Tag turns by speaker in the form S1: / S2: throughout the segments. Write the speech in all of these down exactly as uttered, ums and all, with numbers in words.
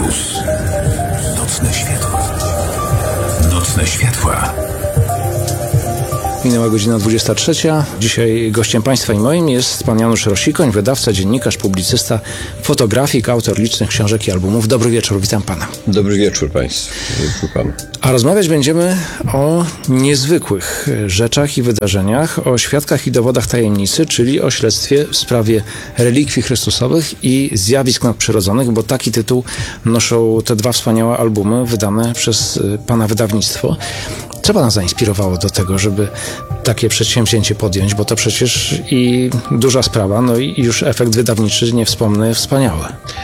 S1: Plus. Nocne światła. Nocne światła.
S2: Minęła godzina dwudziesta trzecia. Dzisiaj gościem Państwa i moim jest pan Janusz Rosikoń, wydawca, dziennikarz, publicysta, fotografik, autor licznych książek i albumów. Dobry wieczór, witam pana.
S3: Dobry wieczór Państwu. Wieczór panu.
S2: A rozmawiać będziemy o niezwykłych rzeczach i wydarzeniach, o świadkach i dowodach tajemnicy, czyli o śledztwie w sprawie relikwii chrystusowych i zjawisk nadprzyrodzonych, bo taki tytuł noszą te dwa wspaniałe albumy wydane przez pana wydawnictwo. Co pana zainspirowało do tego, żeby takie przedsięwzięcie podjąć, bo to przecież i duża sprawa, no i już efekt wydawniczy, nie wspomnę, wspaniały.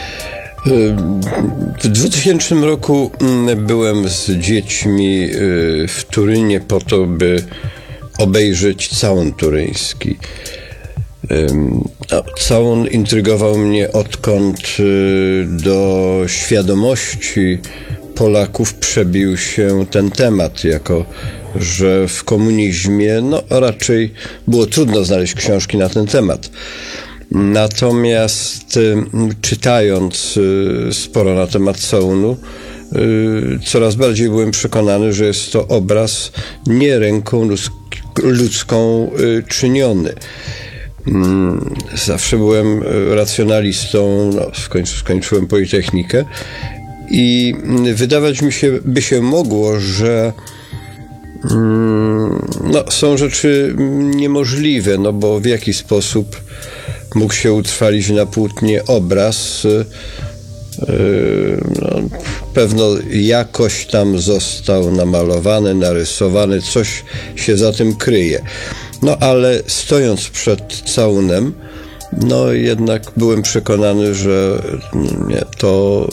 S3: W dwutysięcznym roku byłem z dziećmi w Turynie po to, by obejrzeć całun turyński. Całun intrygował mnie, odkąd do świadomości Polaków przebił się ten temat, jako że w komunizmie no, raczej było trudno znaleźć książki na ten temat. Natomiast y, czytając y, sporo na temat całunu, y, coraz bardziej byłem przekonany, że jest to obraz nie ręką ludzką y, czyniony. Y, zawsze byłem racjonalistą, no, w końcu skończyłem Politechnikę i wydawać mi się, by się mogło, że y, no, są rzeczy niemożliwe, no bo w jaki sposób mógł się utrwalić na płótnie obraz. Yy, no, pewno jakoś tam został namalowany, narysowany, coś się za tym kryje. No ale stojąc przed całunem, no jednak byłem przekonany, że nie, to,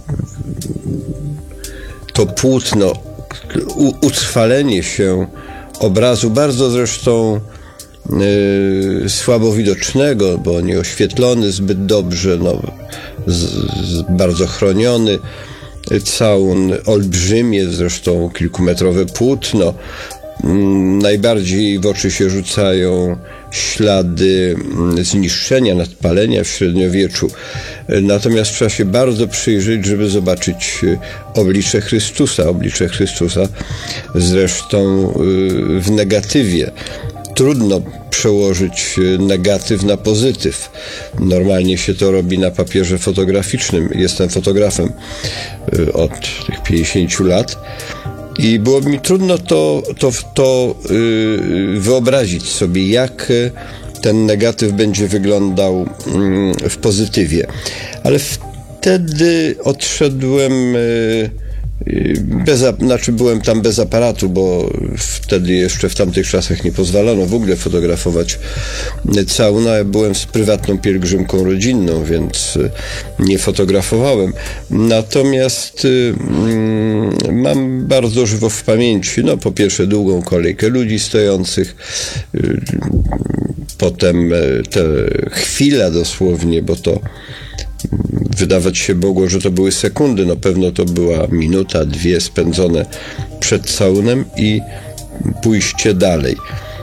S3: to płótno, u, utrwalenie się obrazu, bardzo zresztą Yy, słabo widocznego, bo nie oświetlony zbyt dobrze, no, z, z, bardzo chroniony. Całun olbrzymie, zresztą kilkumetrowe płótno. Yy, najbardziej w oczy się rzucają ślady zniszczenia, nadpalenia w średniowieczu. Yy, natomiast trzeba się bardzo przyjrzeć, żeby zobaczyć oblicze Chrystusa. Oblicze Chrystusa zresztą yy, w negatywie. Trudno przełożyć negatyw na pozytyw. Normalnie się to robi na papierze fotograficznym. Jestem fotografem od tych pięćdziesięciu lat i było mi trudno to, to, to wyobrazić sobie, jak ten negatyw będzie wyglądał w pozytywie. Ale wtedy odszedłem Bez, znaczy byłem tam bez aparatu, bo wtedy jeszcze w tamtych czasach nie pozwalano w ogóle fotografować całun, a ja byłem z prywatną pielgrzymką rodzinną, więc nie fotografowałem. Natomiast mm, mam bardzo żywo w pamięci, no po pierwsze długą kolejkę ludzi stojących, y, potem te chwila dosłownie, bo to wydawać się mogło, że to były sekundy, no pewno to była minuta, dwie spędzone przed całunem i pójście dalej.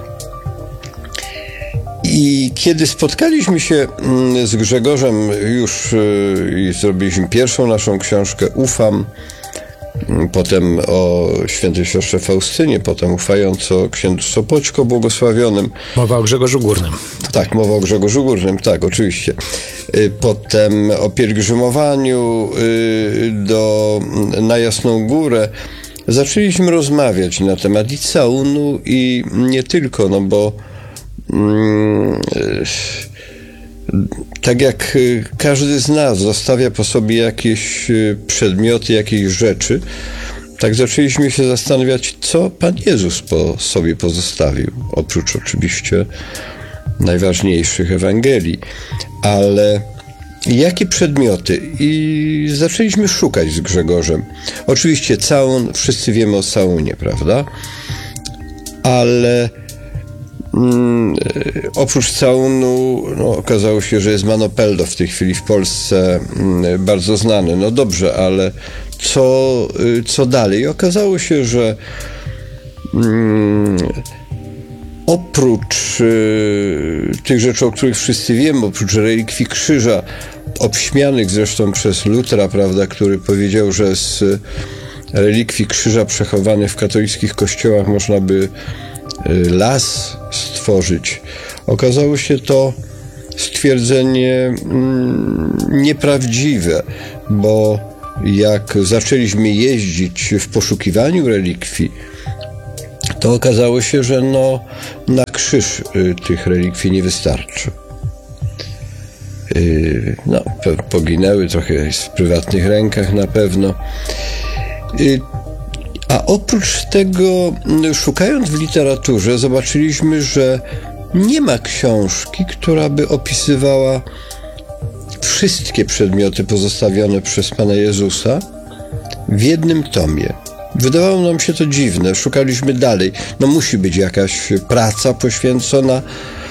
S3: I kiedy spotkaliśmy się z Grzegorzem już i zrobiliśmy pierwszą naszą książkę Ufam, potem o świętej siostrze Faustynie, potem ufając o księdzu Sopoćko błogosławionym.
S2: Mowa o Grzegorzu Górnym.
S3: Tak, mowa o Grzegorzu Górnym, tak, oczywiście. Potem o pielgrzymowaniu do, na Jasną Górę. Zaczęliśmy rozmawiać na temat i całunu, i nie tylko, no bo mm, tak jak każdy z nas zostawia po sobie jakieś przedmioty, jakieś rzeczy, tak zaczęliśmy się zastanawiać, co Pan Jezus po sobie pozostawił, oprócz oczywiście najważniejszych Ewangelii, ale jakie przedmioty? I zaczęliśmy szukać z Grzegorzem. Oczywiście całun, wszyscy wiemy o całunie, prawda? Ale mm, oprócz całunu no, okazało się, że jest Manopeldo w tej chwili w Polsce mm, bardzo znany. No dobrze, ale co, co dalej? I okazało się, że mm, oprócz y, tych rzeczy, o których wszyscy wiemy, oprócz relikwii krzyża, obśmianych zresztą przez Lutra, prawda, który powiedział, że z relikwii krzyża przechowanych w katolickich kościołach można by y, las stworzyć. Okazało się to stwierdzenie mm, nieprawdziwe, bo jak zaczęliśmy jeździć w poszukiwaniu relikwii, to okazało się, że no, na krzyż y, tych relikwii nie wystarczy. Y, no, po, poginęły, trochę jest w prywatnych rękach na pewno. Y, a oprócz tego, y, szukając w literaturze, zobaczyliśmy, że nie ma książki, która by opisywała wszystkie przedmioty pozostawione przez Pana Jezusa w jednym tomie. Wydawało nam się to dziwne, szukaliśmy dalej. No musi być jakaś praca poświęcona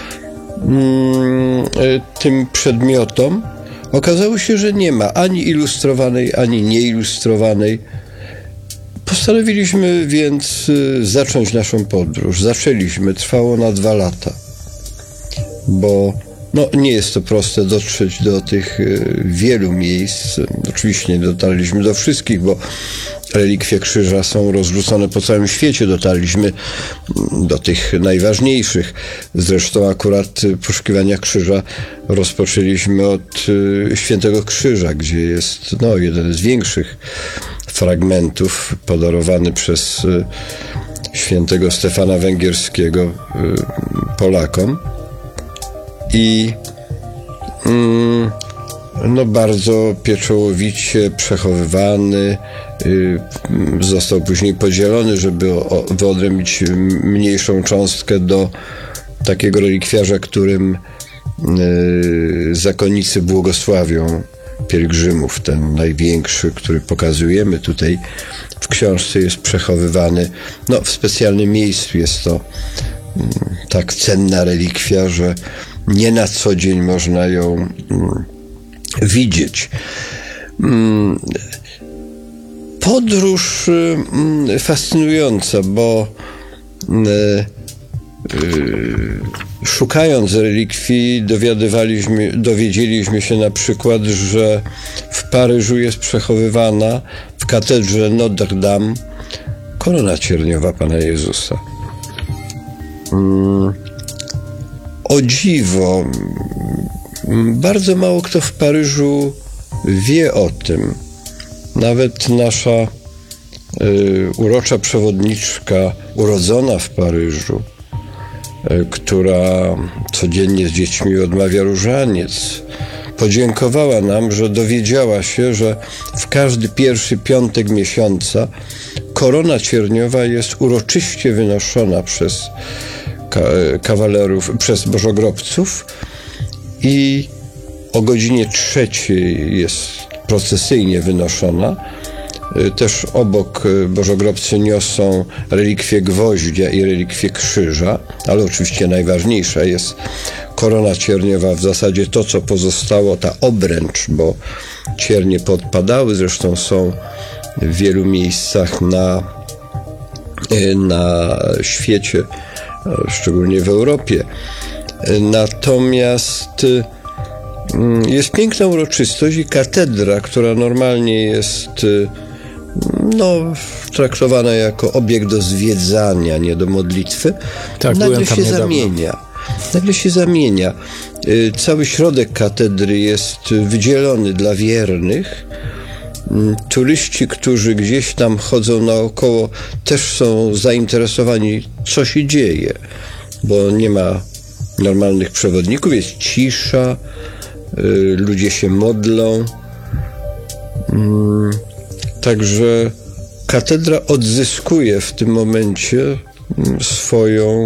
S3: mm, tym przedmiotom. Okazało się, że nie ma ani ilustrowanej, ani nieilustrowanej. Postanowiliśmy więc zacząć naszą podróż. Zaczęliśmy, trwało na dwa lata, bo no, nie jest to proste dotrzeć do tych y, wielu miejsc. Oczywiście nie dotarliśmy do wszystkich, bo relikwie krzyża są rozrzucone po całym świecie. Dotarliśmy do tych najważniejszych. Zresztą akurat poszukiwania krzyża rozpoczęliśmy od y, Świętego Krzyża, gdzie jest no, jeden z większych fragmentów podarowany przez y, świętego Stefana Węgierskiego y, Polakom. I mm, no bardzo pieczołowicie przechowywany, y, został później podzielony, żeby o, wyodrębnić mniejszą cząstkę do takiego relikwiarza, którym y, zakonnicy błogosławią pielgrzymów. Ten największy, który pokazujemy tutaj w książce, jest przechowywany no, w specjalnym miejscu. Jest to mm, tak cenna relikwia, że nie na co dzień można ją mm, widzieć. Mm, podróż mm, fascynująca, bo y, y, szukając relikwii dowiadywaliśmy, dowiedzieliśmy się na przykład, że w Paryżu jest przechowywana w katedrze Notre Dame korona cierniowa Pana Jezusa. Mm, O dziwo, bardzo mało kto w Paryżu wie o tym. Nawet nasza y, urocza przewodniczka, urodzona w Paryżu, y, która codziennie z dziećmi odmawia różaniec, podziękowała nam, że dowiedziała się, że w każdy pierwszy piątek miesiąca korona cierniowa jest uroczyście wynoszona przez kawalerów, przez bożogrobców i o godzinie trzeciej jest procesyjnie wynoszona. Też obok bożogrobcy niosą relikwie gwoździa i relikwie krzyża, ale oczywiście najważniejsza jest korona cierniowa, w zasadzie to, co pozostało, ta obręcz, bo ciernie podpadały, zresztą są w wielu miejscach na, na świecie, szczególnie w Europie. Natomiast jest piękna uroczystość i katedra, która normalnie jest no, traktowana jako obiekt do zwiedzania, nie do modlitwy,
S2: tak,
S3: nagle się
S2: niedawno.
S3: zamienia. Nagle się zamienia. Cały środek katedry jest wydzielony dla wiernych. Turyści, którzy gdzieś tam chodzą naokoło, też są zainteresowani, co się dzieje, bo nie ma normalnych przewodników, jest cisza, ludzie się modlą. Także katedra odzyskuje w tym momencie swoją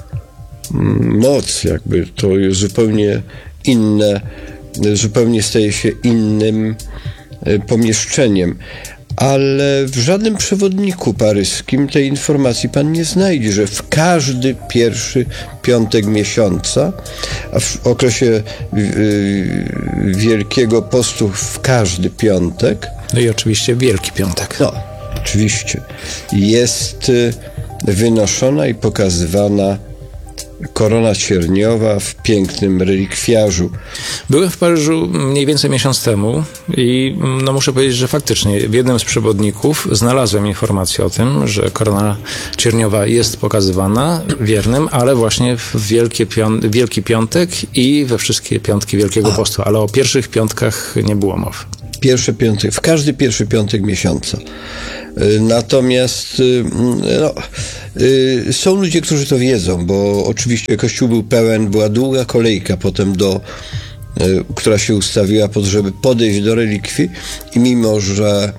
S3: moc, jakby to jest zupełnie inne, zupełnie staje się innym pomieszczeniem. Ale w żadnym przewodniku paryskim tej informacji pan nie znajdzie, że w każdy pierwszy piątek miesiąca, a w okresie Wielkiego Postu w każdy piątek.
S2: No i oczywiście Wielki Piątek.
S3: No, oczywiście. Jest wynoszona i pokazywana korona cierniowa w pięknym relikwiarzu.
S2: Byłem w Paryżu mniej więcej miesiąc temu i no muszę powiedzieć, że faktycznie w jednym z przewodników znalazłem informację o tym, że korona cierniowa jest pokazywana wiernym, ale właśnie w Wielkie Pią- Wielki Piątek i we wszystkie piątki Wielkiego
S3: A.
S2: Postu, ale o pierwszych piątkach nie było mowy.
S3: Pierwszy piątek, w każdy pierwszy piątek miesiąca. Natomiast no, są ludzie, którzy to wiedzą, bo oczywiście kościół był pełen, była długa kolejka potem do, która się ustawiła po to, żeby podejść do relikwii i mimo, że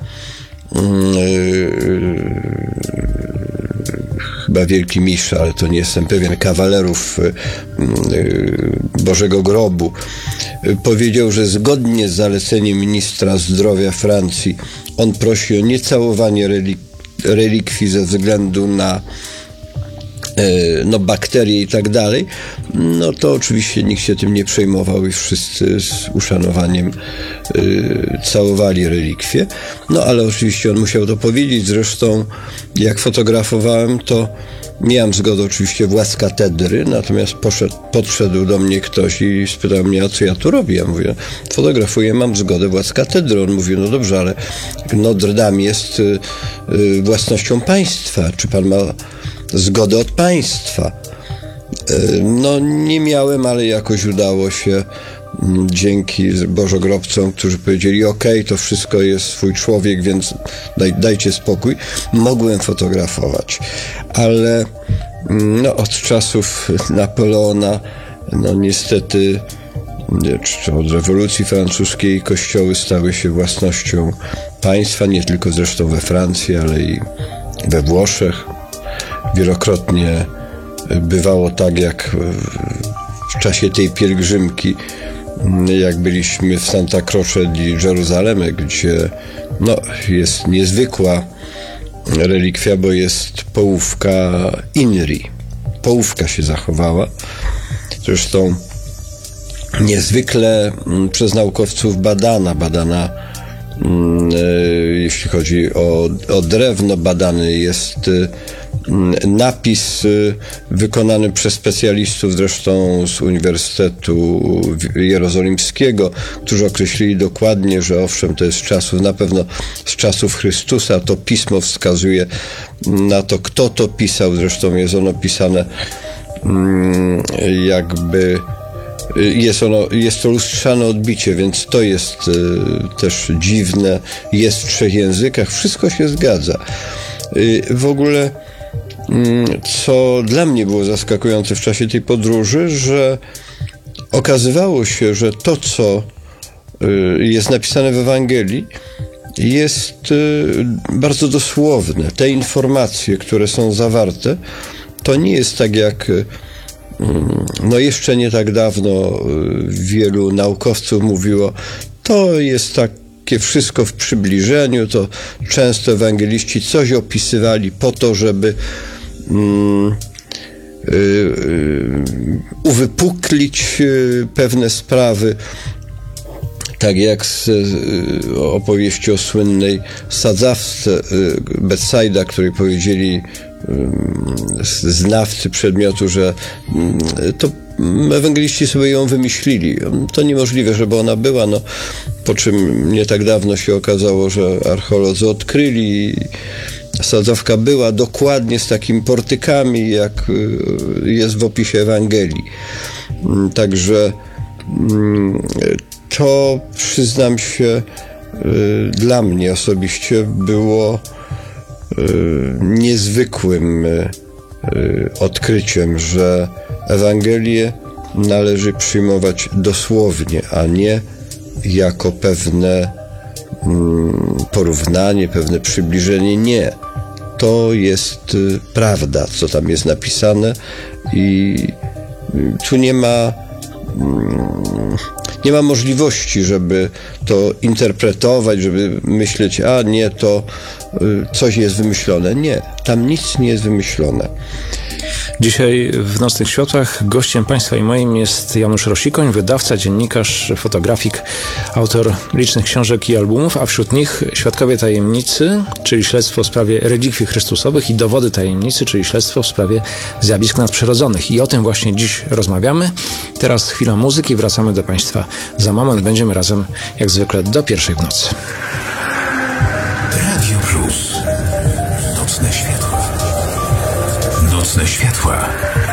S3: chyba wielki mistrz, ale to nie jestem pewien, kawalerów Bożego Grobu powiedział, że zgodnie z zaleceniem ministra zdrowia Francji on prosi o niecałowanie relik- relikwii ze względu na no, bakterie i tak dalej, no to oczywiście nikt się tym nie przejmował i wszyscy z uszanowaniem y, całowali relikwie. No ale oczywiście on musiał to powiedzieć. Zresztą jak fotografowałem, to miałem zgodę oczywiście władz katedry, natomiast poszedł, podszedł do mnie ktoś i spytał mnie, a co ja tu robię? Ja mówię, fotografuję, mam zgodę władz katedry. On mówi, no dobrze, ale Notre Dame jest y, y, własnością państwa. Czy pan ma zgodę od państwa? No nie miałem, ale jakoś udało się dzięki bożogrobcom, którzy powiedzieli, okej, okay, to wszystko jest swój człowiek, więc daj, dajcie spokój. Mogłem fotografować, ale no, od czasów Napoleona, no niestety, czy od rewolucji francuskiej kościoły stały się własnością państwa, nie tylko zresztą we Francji, ale i we Włoszech. Wielokrotnie bywało tak, jak w czasie tej pielgrzymki, jak byliśmy w Santa Croce di Gerusalemme, gdzie no, jest niezwykła relikwia, bo jest połówka Inri. Połówka się zachowała. Zresztą niezwykle przez naukowców badana, badana jeśli chodzi o, o drewno, badany jest napis wykonany przez specjalistów, zresztą z Uniwersytetu Jerozolimskiego, którzy określili dokładnie, że owszem, to jest z czasów, na pewno z czasów Chrystusa. To pismo wskazuje na to, kto to pisał. Zresztą jest ono pisane jakby Jest, ono, jest to lustrzane odbicie, więc to jest y, też dziwne. Jest w trzech językach, wszystko się zgadza. Y, w ogóle, y, co dla mnie było zaskakujące w czasie tej podróży, że okazywało się, że to, co y, jest napisane w Ewangelii, jest y, bardzo dosłowne. Te informacje, które są zawarte, to nie jest tak jak... Y, No jeszcze nie tak dawno wielu naukowców mówiło, to jest takie wszystko w przybliżeniu, to często ewangeliści coś opisywali po to, żeby um, y, y, uwypuklić y, pewne sprawy, tak jak z y, opowieści o słynnej sadzawce y, Betsaida, której powiedzieli znawcy przedmiotu, że to ewangeliści sobie ją wymyślili. To niemożliwe, żeby ona była, no, po czym nie tak dawno się okazało, że archeolodzy odkryli i sadzawka była dokładnie z takimi portykami, jak jest w opisie Ewangelii. Także to, przyznam się, dla mnie osobiście było niezwykłym odkryciem, że Ewangelię należy przyjmować dosłownie, a nie jako pewne porównanie, pewne przybliżenie. Nie. To jest prawda, co tam jest napisane i tu nie ma nie ma możliwości, żeby to interpretować, żeby myśleć, a nie, to coś jest wymyślone. Nie, tam nic nie jest wymyślone.
S2: Dzisiaj w Nocnych Światłach gościem Państwa i moim jest Janusz Rosikoń, wydawca, dziennikarz, fotografik, autor licznych książek i albumów, a wśród nich Świadkowie Tajemnicy, czyli śledztwo w sprawie relikwii chrystusowych, i Dowody Tajemnicy, czyli śledztwo w sprawie zjawisk nadprzyrodzonych. I o tym właśnie dziś rozmawiamy. Teraz chwila muzyki, wracamy do Państwa za moment. Będziemy razem jak zwykle do pierwszej w nocy.
S1: Radio Plus. Nocne światła. Nocne światła.